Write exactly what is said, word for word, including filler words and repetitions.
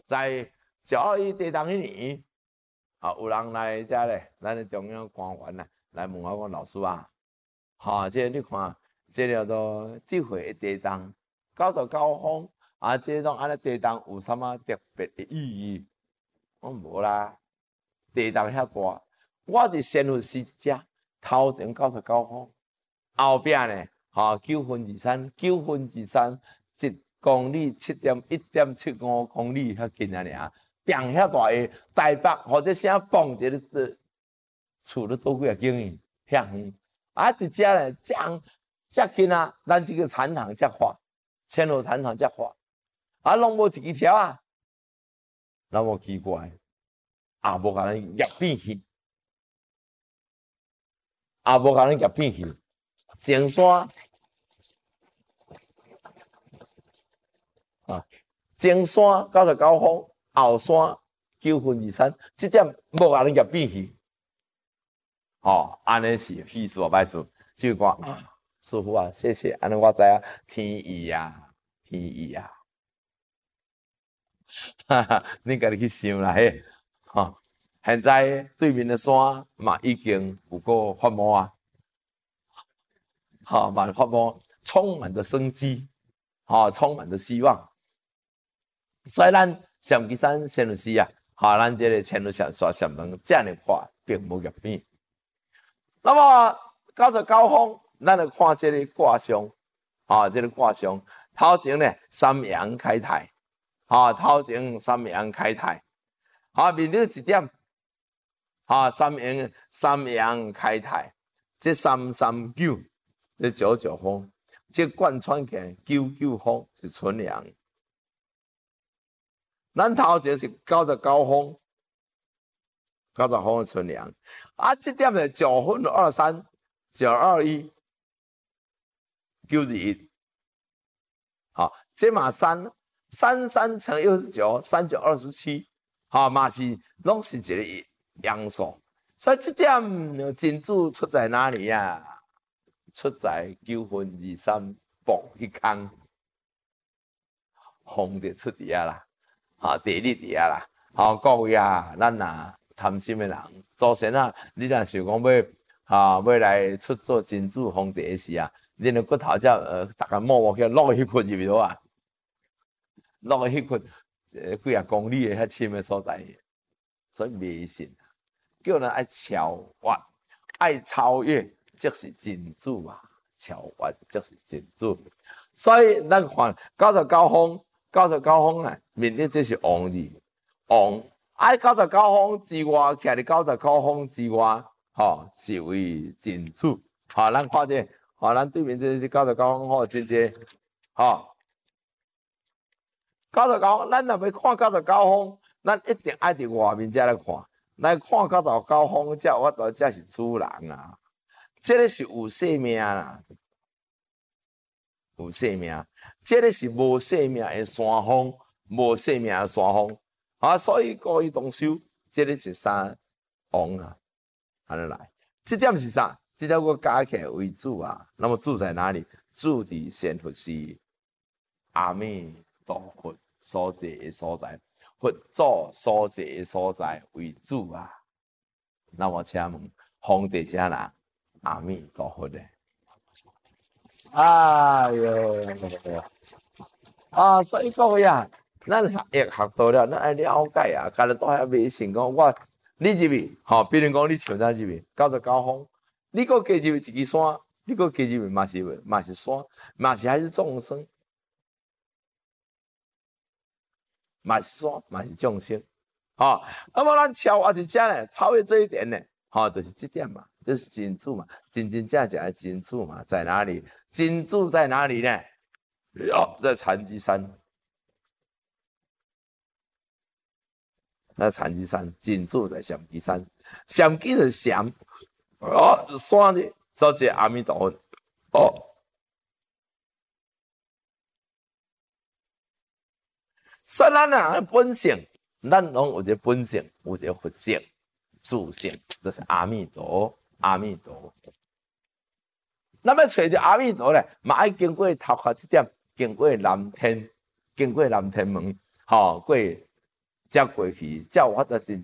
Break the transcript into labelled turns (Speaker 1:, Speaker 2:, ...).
Speaker 1: 在九二一地震迄年，啊，有人来遮咧，咱的中央官员啊，来问我讲老师啊，哈、哦，这个、你看，这个、叫做这回的地震九十九风啊，这种安尼地震有啥物特别的意义？我无啦，地震遐大，我伫仙佛寺遮头前九十九风，后壁呢，哈、哦、九分之三，九分之三一公里七点一点七五公里遐近啊尔，变遐大个台北或者啥蹦一个厝都多几啊间呢，遐远啊！伫遮咧，遮遮近啊，咱这个禅堂遮发，千罗禅堂遮发，啊，拢无一支条啊，那么奇怪，也无甲咱叶变去，也无甲咱叶变去，前山。啊，前山九十九风，后山九分之三，这点无甲人家比去。哦，安尼是意思无歹势，就讲啊，师傅啊，谢谢，安尼我知影天意啊，天意啊，哈哈，你家己去想啦嘿，吼、哦，现在对面的山嘛已经有个发毛啊，好、哦，满发毛，充满着生机，好、哦，充满着希望。所以咱上基山仙佛寺啊，哈，咱这个千路上刷上门这样的话，并无入变。那么九十九风，咱来看这个卦象，啊，这个卦象头前呢三阳开泰，啊，头前三阳开泰，啊，面对一点，啊，三阳三阳开泰，这三三九，这九九风，这贯穿起来九九风是纯阳。咱头前是九十九风，九十风的纯阳，啊，这点是九分二三，九二一，九二一，好，这嘛三三三乘又是九，三九二十七，好嘛是拢是一个阳数，所以这点真主出在哪里呀、啊？出在九分二三磅一空，风就出伫啊啦。啊，地理伫遐啦，好、啊、各位啊，咱啊贪心的人，祖先啊，你若想讲要啊要来出做真主皇帝的时啊，恁的骨头才呃，逐个摸摸去落去迄群入面啊，落去迄群呃几啊公里的遐深的所在，所以迷信，叫人爱超越，爱超越，即是真主啊，超越即是真主，所以咱看九十九风。九十九风呢，面对这是王字，王爱九十九风之外，徛伫九十九风之外，吼、哦、是为真主。好、哦，咱看这，好、哦，咱对面这是九十九风，吼，真济，吼九十九，咱若要看九十九风，咱一定爱伫外面才来看，来看九十九风，才我到才是主人啊，这个是有生命啦。有生命，这个是无生命的山峰，无生命的山峰啊！所以各位同修，这个是三王啊，安尼来，这点是啥？这点我加起来为主啊。那么住在哪里？住伫仙佛寺阿弥陀佛所在的所在，佛祖所在的所在为主啊。那我请问，皇帝是哪？阿弥陀佛的。哎哟，啊，所以各位啊，咱学业学到了，咱爱了解啊，家己都遐迷信讲，我你入去，吼，比如讲你像啥入去，九十九风，你搁加入一支山，你搁加入嘛是嘛是山，嘛是还是众生，嘛是山，嘛是众生，吼，那么咱超越伫遮呢，超越这一点呢，吼，就是这点嘛。这是真主嘛，真真正正的真主嘛，在哪里？真主在哪里呢？哦，在禅机山，那禅机山，真主在上机山，上机是上，哦，山的，所以阿弥陀佛，哦，所以咱人本性，咱拢有一个本性，有一个佛性、自性，就是阿弥陀。阿弥陀，那么找着阿弥陀咧，嘛爱经过头壳这点，经过南天，经过南天门，吼、哦，过才过去，才有法度真